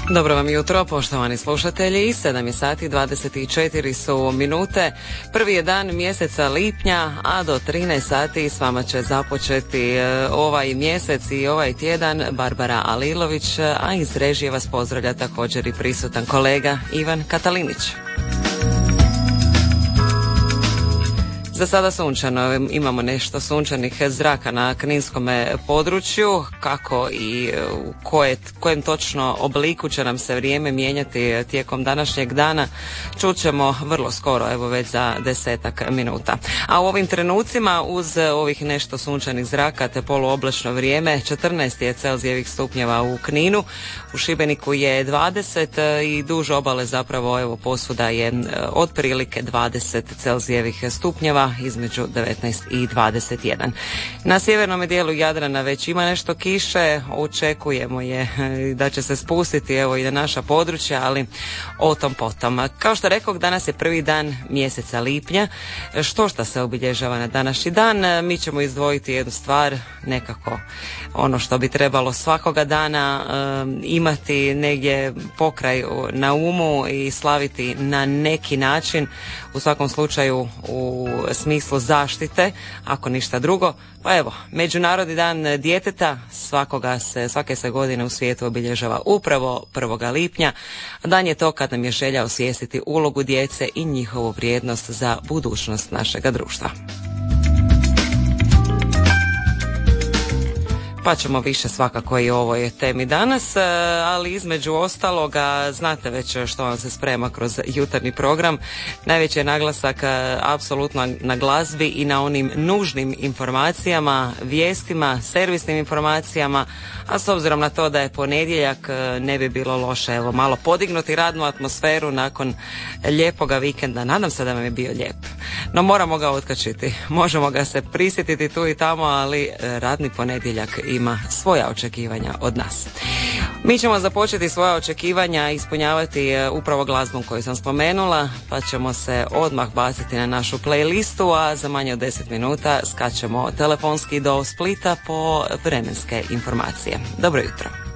Dobro vam jutro, poštovani slušatelji. 7 je sati, 24 su minute. Prvi je dan mjeseca lipnja, a do 13 sati s vama će započeti ovaj mjesec i ovaj tjedan Barbara Alilović, a iz režije vas pozdravlja također i prisutan kolega Ivan Katalinić. Za sada sunčano, imamo nešto sunčanih zraka na kninskom području, kako i u kojem točno obliku će nam se vrijeme mijenjati tijekom današnjeg dana, čućemo vrlo skoro, evo već za 10 minuta. A u ovim trenucima uz ovih nešto sunčanih zraka te poluoblačno vrijeme, 14 je Celzijevih stupnjeva u Kninu, u Šibeniku je 20 i duž obale zapravo evo posvuda je otprilike 20 Celzijevih stupnjeva, između 19 i 21. Na sjevernom dijelu Jadrana već ima nešto kiše, očekujemo je da će se spustiti evo i na naša područja, ali o tom potom. Kao što rekao, danas je prvi dan mjeseca lipnja. Što se obilježava na današnji dan? Mi ćemo izdvojiti jednu stvar, nekako ono što bi trebalo svakoga dana imati negdje pokraj na umu i slaviti na neki način, u svakom slučaju u smislu zaštite, ako ništa drugo. Pa evo, Međunarodni dan djeteta svake se godine u svijetu obilježava upravo 1. lipnja. Dan je to kad nam je želja osvijestiti ulogu djece i njihovu vrijednost za budućnost našega društva. Pa ćemo više svakako i o ovoj temi danas, ali između ostaloga znate već što vam se sprema kroz jutarnji program. Najveći je naglasak apsolutno na glazbi i na onim nužnim informacijama, vijestima, servisnim informacijama, a s obzirom na to da je ponedjeljak ne bi bilo loše evo malo podignuti radnu atmosferu nakon lijepoga vikenda. Nadam se da vam je bio lijep, no moramo ga otkačiti. Možemo ga se prisjetiti tu i tamo, ali radni ponedjeljak ima svoja očekivanja od nas. Mi ćemo započeti svoja očekivanja ispunjavati upravo glazbom koju sam spomenula, pa ćemo se odmah baciti na našu playlistu, a za manje od 10 minuta skačemo telefonski do Splita po vremenske informacije. Dobro jutro.